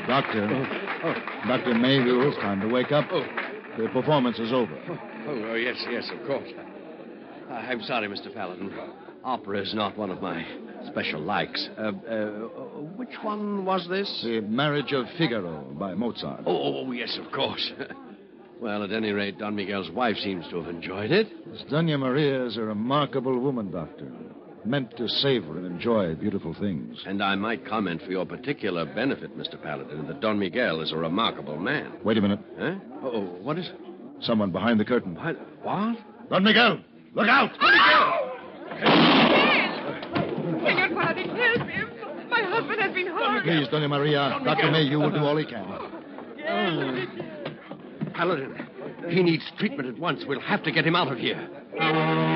Doctor. Dr. Mayhew, it's time to wake up. The performance is over. Yes, of course. I'm sorry, Mr. Paladin. Opera is not one of my special likes. Which one was this? The Marriage of Figaro by Mozart. Oh, yes, of course. Well, at any rate, Don Miguel's wife seems to have enjoyed it. Miss Doña Maria is a remarkable woman, Doctor. Meant to savor and enjoy beautiful things. And I might comment for your particular benefit, Mr. Paladin, that Don Miguel is a remarkable man. Wait a minute. Huh? Oh, what is it? Someone behind the curtain. What? Don Miguel! Look out! Don Miguel! Senor Paladin, help him. My husband has been harmed. Please, Doña Maria. Dr. Mayhew will do all he can. Paladin, he needs treatment at once. We'll have to get him out of here.